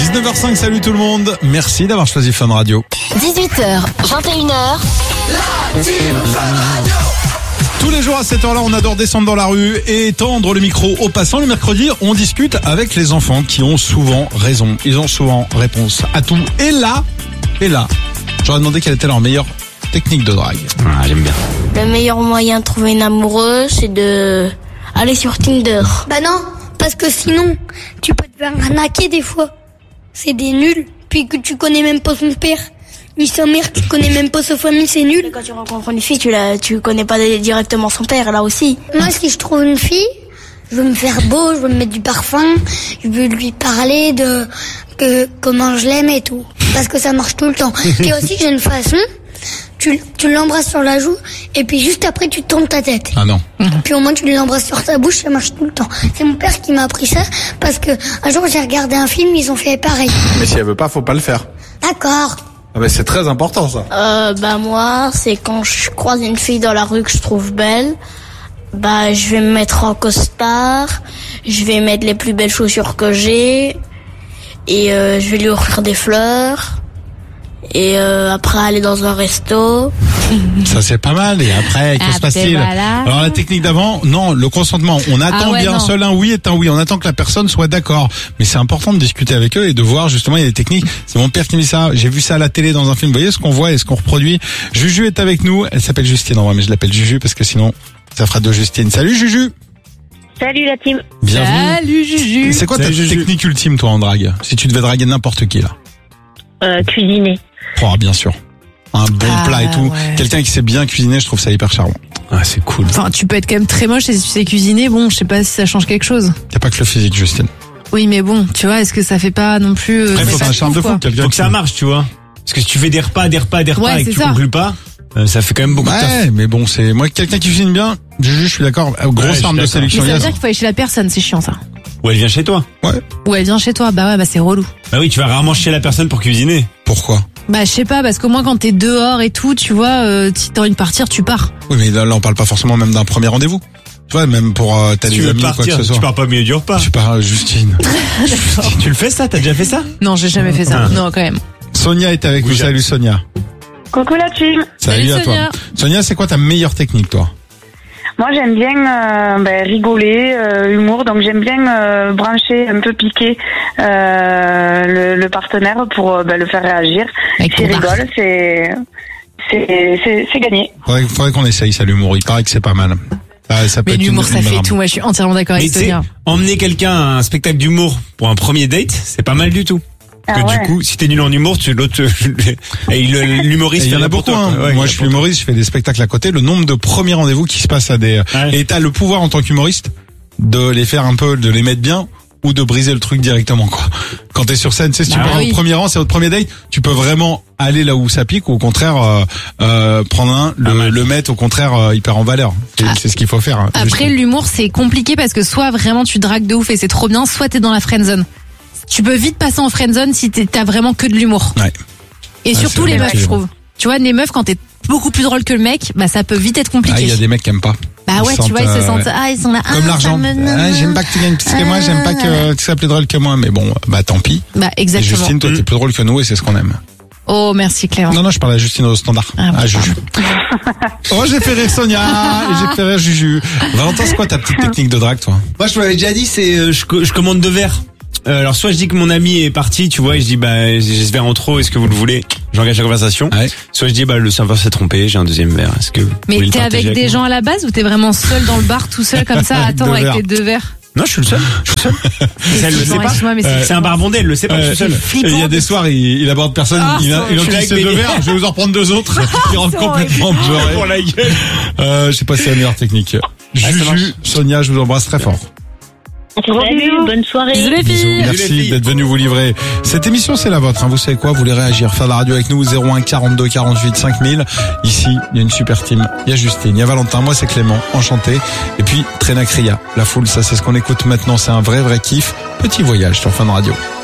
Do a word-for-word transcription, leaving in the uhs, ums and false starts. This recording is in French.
dix-neuf heures cinq, salut tout le monde. Merci d'avoir choisi Fun Radio. dix-huit heures, vingt et une heures. La team Fun Radio. Tous les jours à cette heure-là, on adore descendre dans la rue et tendre le micro aux passants. Le mercredi, on discute avec les enfants qui ont souvent raison. Ils ont souvent réponse à tout. Et là, et là, j'aurais demandé quelle était leur meilleure technique de drague. Ah, j'aime bien. Le meilleur moyen de trouver une amoureuse, c'est de aller sur Tinder. Bah non, parce que sinon, tu peux te faire arnaquer des fois. C'est des nuls, puis que tu connais même pas son père. Ni sa mère, tu connais même pas sa famille, c'est nul. Quand tu rencontres une fille, tu la, tu connais pas directement son père, là aussi. Moi, si je trouve une fille, je veux me faire beau, je veux me mettre du parfum, je veux lui parler de que comment je l'aime et tout. Parce que ça marche tout le temps. Et aussi, j'ai une façon, tu, tu l'embrasses sur la joue, et puis juste après, tu tournes ta tête. Ah non. Puis au moins, tu l'embrasses sur ta bouche, ça marche tout le temps. C'est mon père qui m'a appris ça, parce que un jour, j'ai regardé un film, ils ont fait pareil. Mais si elle veut pas, faut pas le faire. D'accord. Ah bah c'est très important ça. Euh, bah moi, c'est quand je croise une fille dans la rue que je trouve belle, bah je vais me mettre en costard, je vais mettre les plus belles chaussures que j'ai, et euh, je vais lui offrir des fleurs, et euh, après aller dans un resto. Ça c'est pas mal. Et après, que se passe-t-il? voilà. Alors la technique d'avant, non, le consentement. On attend Ah ouais, bien non. seul un oui est un oui. On attend que la personne soit d'accord. Mais c'est important de discuter avec eux et de voir justement, il y a des techniques. C'est mon père qui me dit ça. J'ai vu ça à la télé dans un film. Vous voyez ce qu'on voit et ce qu'on reproduit. Juju est avec nous. Elle s'appelle Justine en vrai, mais je l'appelle Juju parce que sinon ça fera deux Justine. Salut Juju. Salut la team. Bienvenue. Salut Juju. C'est quoi ta Salut, Juju. technique ultime toi en drague? Si tu devais draguer n'importe qui là. Euh, cuisiner. Oh, bien sûr. Un bon Ah, plat et tout. ouais. Quelqu'un qui sait bien cuisiner, je trouve ça hyper charmant. Ah, c'est cool. Enfin, tu peux être quand même très moche et si tu sais cuisiner, bon, je sais pas si ça change quelque chose. Y a pas que le physique, Justine. Oui, mais bon, tu vois, est-ce que ça fait pas non plus... euh, Après, ça faut fait C'est un pas charme de tout, fou. quoi. Quelqu'un Faut que qui- ça marche, tu vois. Parce que si tu fais des repas, des repas, des repas Ouais, et que c'est tu ça. conclues pas, euh, ça fait quand même beaucoup de taf. Ouais, mais bon, c'est moi quelqu'un qui cuisine bien. Juju, je suis d'accord. Euh, Ouais, Grosse je suis arme de d'accord. Mais sélection. ça veut Yes. dire qu'il faut aller chez la personne, c'est chiant ça. Ou elle vient chez toi. Ou elle vient chez toi, bah ouais, bah c'est relou. Bah oui, tu vas rarement chez la personne pour cuisiner. Pourquoi? Bah je sais pas, parce qu'au moins quand t'es dehors et tout, tu vois, euh, si t'as envie de partir, tu pars. Oui, mais là, là, on parle pas forcément même d'un premier rendez-vous. Tu vois, même pour euh, t'as Si des tu veux amis ou quoi partir, que ce soit. tu pars pas au milieu du repas. Tu pars, euh, Justine. Tu le fais ça? T'as déjà fait ça? Non, j'ai jamais fait ça. Ah. Non, quand même. Sonia est avec nous. Bouge. Salut Sonia. Coucou la team. Salut, à toi. Sonia. Sonia, c'est quoi ta meilleure technique, toi? Moi j'aime bien euh, ben, rigoler, euh, humour, donc j'aime bien euh, brancher, un peu piquer euh, le, le partenaire pour euh, ben, le faire réagir. Avec S'il ton bar. rigole, c'est c'est c'est c'est gagné. Faudrait, faudrait qu'on essaye ça, l'humour. Il paraît que c'est pas mal. Ah, ça peut Mais être l'humour, une- ça une fait rame. tout. Moi, je suis entièrement d'accord Mais avec tu sais, Sonia. emmener quelqu'un à un spectacle d'humour pour un premier date, c'est pas mal du tout. Parce Ah que ouais. du coup, si t'es nul en humour, tu l'autre, et le- Et l'humoriste, il y en a pour beaucoup, toi, hein. quoi. Ouais, il y Moi, en a je suis pour toi. humoriste, je fais des spectacles à côté. Le nombre de premiers rendez-vous qui se passent à des, Ouais. et t'as le pouvoir en tant qu'humoriste de les faire un peu, de les mettre bien ou de briser le truc directement, quoi. Quand t'es sur scène, tu sais, si tu Ah prends oui. au premier rang, c'est votre premier date, tu peux vraiment aller là où ça pique ou au contraire, euh, euh, prendre un, Pas le, mal. le mettre au contraire euh, hyper en valeur. C'est Ah. c'est ce qu'il faut faire. hein. Après, l'humour, c'est compliqué parce que soit vraiment tu dragues de ouf et c'est trop bien, soit t'es dans la friendzone. Tu peux vite passer en friendzone si t'es- t'as vraiment que de l'humour. Ouais. Et Ouais, surtout c'est les vrai. meufs, je trouve. Tu vois, les meufs, quand t'es beaucoup plus drôle que le mec, bah ça peut vite être compliqué. Ah, il y a des mecs qui aiment pas. Bah Ils ouais, sentent, tu vois, ils se euh, sentent, ah, ils sont là, Comme ah, l'argent. ça me- Ah, j'aime pas que tu gagnes plus que moi, j'aime pas que tu sois plus drôle que moi. Mais bon, bah tant pis. Bah Et exactement. Justine, toi, t'es plus drôle que nous et c'est ce qu'on aime. Oh, merci Clément. Non, non, je parle à Justine au standard. Ah, Ah, Juju. Oh, j'ai fait rire Sonia et j'ai fait rire Juju. Valentin, c'est quoi ta petite technique de drague, toi? Moi, je te l'avais déjà dit, c'est, euh, je, co- je commande deux verres. Euh, alors, soit je dis que mon ami est parti, tu vois, et je dis, bah, j'ai ce verre en trop, est-ce que vous le voulez? J'engage la conversation. Ouais. Soit je dis, bah, le serveur s'est trompé, j'ai un deuxième verre, est-ce que vous Mais voulez le t'es partager avec des moi gens à la base ou t'es vraiment seul dans le bar tout seul comme ça à Avec attendre deux avec verres. tes deux verres? Non, je suis le seul. Je suis le seul. Mais elle le sait Non, pas. excuse-moi, mais c'est C'est un barbondé, elle le sait pas, je suis seul. flippant. Et il y a des soirs, il, il aborde personne, Ah, il, a, il je suis là encaisse avec ses deux mes- verres, je vais vous en prendre deux autres. Il rentre C'est horrible. complètement beurré. Pour la gueule. Euh, je sais pas si c'est la meilleure technique. ça marche. Juju, Sonia, je vous embrasse très fort. Salut, bonne soirée. Bisous les Bisous, filles. les merci filles. d'être venu vous livrer. Cette émission, c'est la vôtre, hein. Vous savez quoi, vous voulez réagir, faire de la radio avec nous, zéro un quarante-deux quarante-huit cinq mille. Ici, il y a une super team. Il y a Justine, il y a Valentin, moi c'est Clément, enchanté. Et puis, Tréna Cria, la foule, ça c'est ce qu'on écoute maintenant, c'est un vrai vrai kiff. Petit voyage sur Fun Radio.